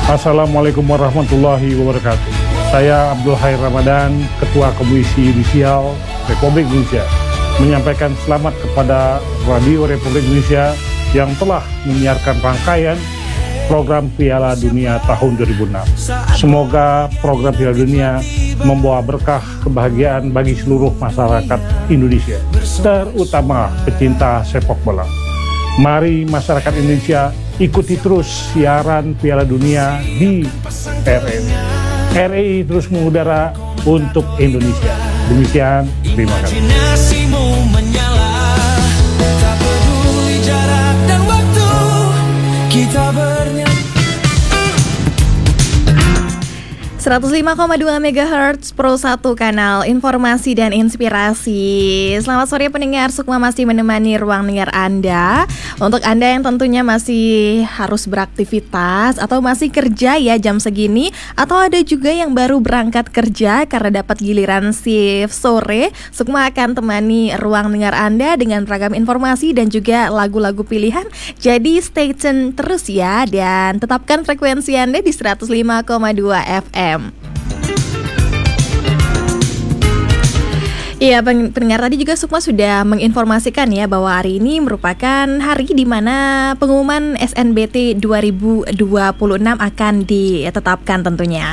Assalamualaikum warahmatullahi wabarakatuh. Saya Abdul Khair Ramadan, Ketua Komisi Yudisial Republik Indonesia, menyampaikan selamat kepada Radio Republik Indonesia yang telah menyiarkan rangkaian program Piala Dunia tahun 2006. Semoga program Piala Dunia membawa berkah kebahagiaan bagi seluruh masyarakat Indonesia, terutama pecinta sepak bola. Mari masyarakat Indonesia ikuti terus siaran Piala Dunia di RRI. RRI terus mengudara untuk Indonesia. Demikian, terima kasih. 105,2 MHz Pro 1 kanal informasi dan inspirasi. Selamat sore pendengar, Sukma masih menemani ruang dengar Anda. Untuk Anda yang tentunya masih harus beraktivitas atau masih kerja ya jam segini, atau ada juga yang baru berangkat kerja karena dapat giliran shift sore, Sukma akan temani ruang dengar Anda dengan ragam informasi dan juga lagu-lagu pilihan. Jadi stay tune terus ya, dan tetapkan frekuensi Anda di 105,2 FM. Iya, pendengar, tadi juga Sukma sudah menginformasikan ya bahwa hari ini merupakan hari di mana pengumuman SNBT 2026 akan ditetapkan tentunya.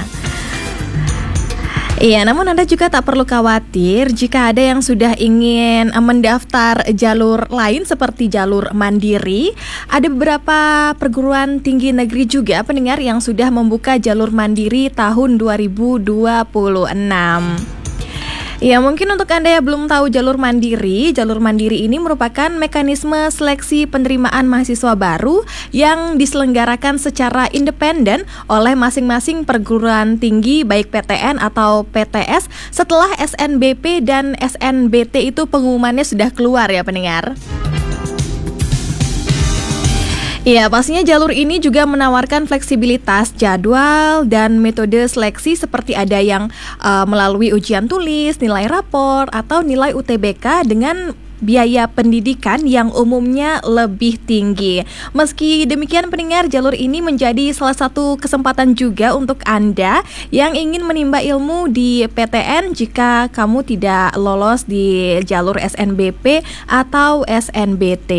Iya, namun Anda juga tak perlu khawatir jika ada yang sudah ingin mendaftar jalur lain seperti jalur mandiri. Ada beberapa perguruan tinggi negeri juga pendengar yang sudah membuka jalur mandiri tahun 2026. Ya, mungkin untuk Anda yang belum tahu jalur mandiri ini merupakan mekanisme seleksi penerimaan mahasiswa baru yang diselenggarakan secara independen oleh masing-masing perguruan tinggi baik PTN atau PTS setelah SNBP dan SNBT itu pengumumannya sudah keluar ya pendengar. Ya, pastinya jalur ini juga menawarkan fleksibilitas jadwal dan metode seleksi seperti ada yang melalui ujian tulis, nilai rapor, atau nilai UTBK dengan biaya pendidikan yang umumnya lebih tinggi. Meski demikian pendengar, jalur ini menjadi salah satu kesempatan juga untuk Anda yang ingin menimba ilmu di PTN jika kamu tidak lolos di jalur SNBP atau SNBT.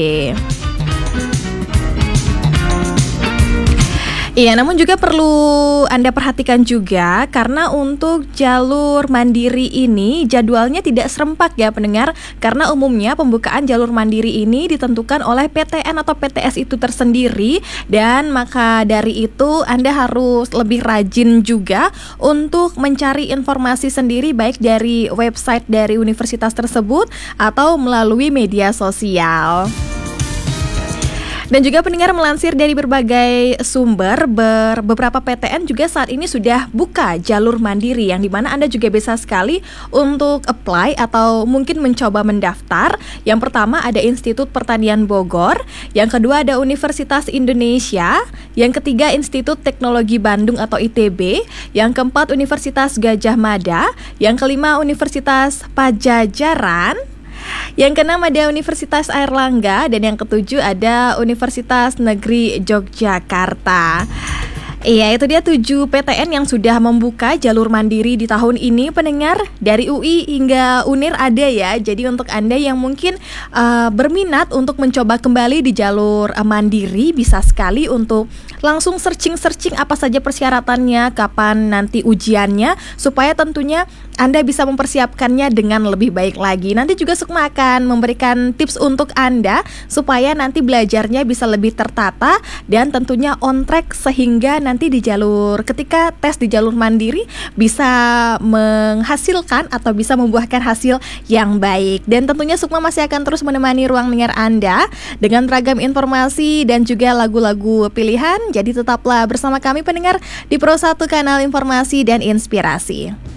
Iya, namun juga perlu Anda perhatikan juga karena untuk jalur mandiri ini jadwalnya tidak serempak ya pendengar, karena umumnya pembukaan jalur mandiri ini ditentukan oleh PTN atau PTS itu tersendiri, dan maka dari itu Anda harus lebih rajin juga untuk mencari informasi sendiri baik dari website dari universitas tersebut atau melalui media sosial. Dan juga pendengar, melansir dari berbagai sumber, beberapa PTN juga saat ini sudah buka jalur mandiri yang dimana Anda juga bisa sekali untuk apply atau mungkin mencoba mendaftar. Yang pertama ada Institut Pertanian Bogor, yang kedua ada Universitas Indonesia, yang ketiga Institut Teknologi Bandung atau ITB, yang keempat Universitas Gadjah Mada, yang kelima Universitas Pajajaran, yang keenam ada Universitas Airlangga, dan yang ketujuh ada Universitas Negeri Yogyakarta. Iya, itu dia 7 PTN yang sudah membuka jalur mandiri di tahun ini pendengar. Dari UI hingga UNIR ada ya. Jadi untuk Anda yang mungkin berminat untuk mencoba kembali di jalur mandiri, bisa sekali untuk langsung searching apa saja persyaratannya, kapan nanti ujiannya, supaya tentunya Anda bisa mempersiapkannya dengan lebih baik lagi. Nanti juga Sukma akan memberikan tips untuk Anda supaya nanti belajarnya bisa lebih tertata dan tentunya on track, sehingga nanti di jalur, ketika tes di jalur mandiri bisa menghasilkan atau bisa membuahkan hasil yang baik. Dan tentunya Sukma masih akan terus menemani ruang dengar Anda dengan ragam informasi dan juga lagu-lagu pilihan. Jadi tetaplah bersama kami pendengar di Pro 1 kanal informasi dan inspirasi.